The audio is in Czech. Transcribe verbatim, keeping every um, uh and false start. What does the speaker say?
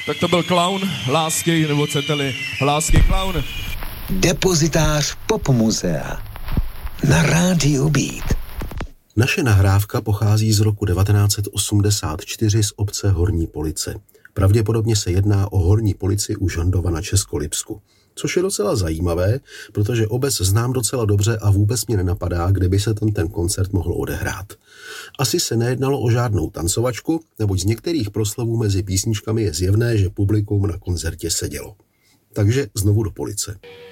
Tak to byl Klaun lásky, nebo chcete-li lásky Klaun. Depozitář Popmuzea na rádiu Beat. Naše nahrávka pochází z roku devatenáct set osmdesát čtyři z obce Horní Police. Pravděpodobně se jedná o Horní Polici u Žandova na Českolipsku. Což je docela zajímavé, protože obec znám docela dobře a vůbec mě nenapadá, kde by se ten, ten koncert mohl odehrát. Asi se nejednalo o žádnou tancovačku, neboť z některých proslovů mezi písničkami je zjevné, že publikum na koncertě sedělo. Takže znovu do Police.